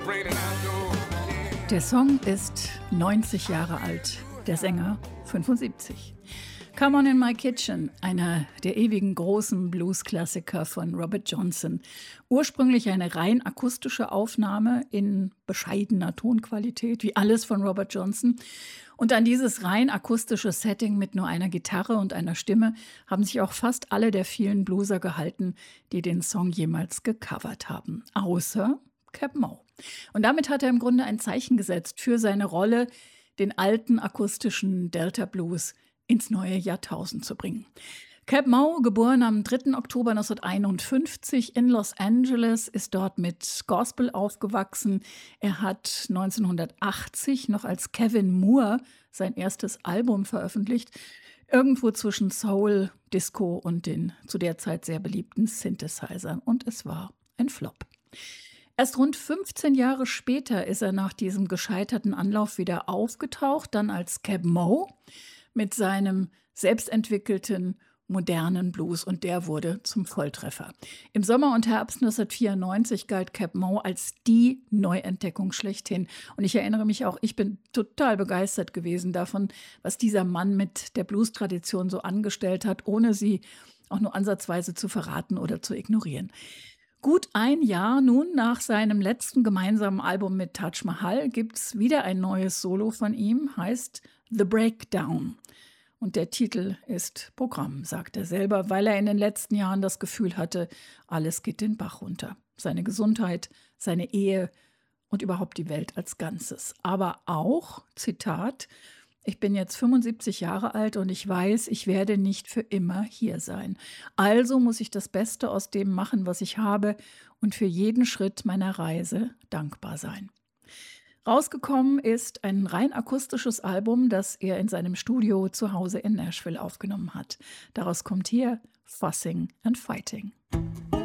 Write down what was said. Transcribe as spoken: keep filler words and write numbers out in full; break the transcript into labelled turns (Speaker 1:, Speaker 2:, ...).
Speaker 1: Der Song ist neunzig Jahre alt, der Sänger fünfundsiebzig. Come On in My Kitchen, einer der ewigen großen Blues-Klassiker von Robert Johnson. Ursprünglich eine rein akustische Aufnahme in bescheidener Tonqualität, wie alles von Robert Johnson. Und an dieses rein akustische Setting mit nur einer Gitarre und einer Stimme haben sich auch fast alle der vielen Blueser gehalten, die den Song jemals gecovert haben. Außer Cap Moe. Und damit hat er im Grunde ein Zeichen gesetzt für seine Rolle, den alten akustischen Delta Blues ins neue Jahrtausend zu bringen. Cap Moe, geboren am dritten Oktober neunzehnhunderteinundfünfzig in Los Angeles, ist dort mit Gospel aufgewachsen. Er hat neunzehnhundertachtzig noch als Kevin Moore sein erstes Album veröffentlicht, irgendwo zwischen Soul, Disco und den zu der Zeit sehr beliebten Synthesizern. Und es war ein Flop. Erst rund fünfzehn Jahre später ist er nach diesem gescheiterten Anlauf wieder aufgetaucht, dann als Cap Moe mit seinem selbstentwickelten modernen Blues, und der wurde zum Volltreffer. Im Sommer und Herbst neunzehnhundertvierundneunzig galt Cap Moe als die Neuentdeckung schlechthin. Und ich erinnere mich auch, ich bin total begeistert gewesen davon, was dieser Mann mit der Blues-Tradition so angestellt hat, ohne sie auch nur ansatzweise zu verraten oder zu ignorieren. Gut ein Jahr nun nach seinem letzten gemeinsamen Album mit Taj Mahal gibt's wieder ein neues Solo von ihm, heißt The Breakdown. Und der Titel ist Programm, sagt er selber, weil er in den letzten Jahren das Gefühl hatte, alles geht den Bach runter. Seine Gesundheit, seine Ehe und überhaupt die Welt als Ganzes. Aber auch, Zitat, ich bin jetzt fünfundsiebzig Jahre alt und ich weiß, ich werde nicht für immer hier sein. Also muss ich das Beste aus dem machen, was ich habe, und für jeden Schritt meiner Reise dankbar sein. Rausgekommen ist ein rein akustisches Album, das er in seinem Studio zu Hause in Nashville aufgenommen hat. Daraus kommt hier Fussing and Fighting.